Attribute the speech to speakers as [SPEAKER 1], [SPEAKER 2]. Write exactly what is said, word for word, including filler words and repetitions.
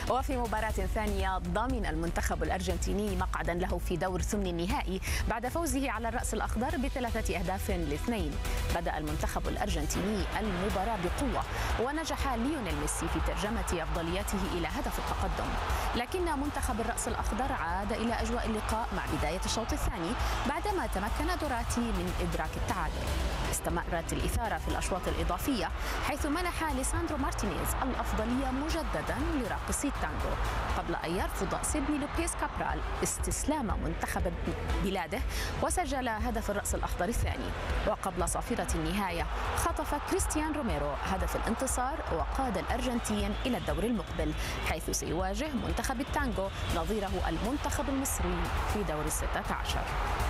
[SPEAKER 1] وفي مباراة ثانية ضمن المنتخب الأرجنتيني مقعدا له في دور ثمن النهائي بعد فوزه على الرأس الأخضر بثلاثة أهداف لاثنين. بدأ المنتخب الأرجنتيني المباراة بقوة، ونجح ليونيل ميسي في ترجمة أفضليته إلى هدف التقدم، لكن منتخب الرأس الأخضر عاد إلى أجواء اللقاء مع بداية الشوط الثاني بعدما تمكن دوراتي من إدراك التعادل. استمرت الإثارة في الأشواط الإضافية، حيث منح ليساندرو مارتينيز الأفضلية مجددا لراقصي التانجو قبل أن يرفض سيدني لوبيز كابرال استسلام منتخب بلاده وسجل هدف الرأس الأخضر الثاني. وقبل صافرة النهاية خطف كريستيان روميرو هدف الانتصار وقاد الأرجنتين إلى الدور المقبل، حيث سيواجه منتخب التانجو نظيره المنتخب المصري في دور الستة عشر.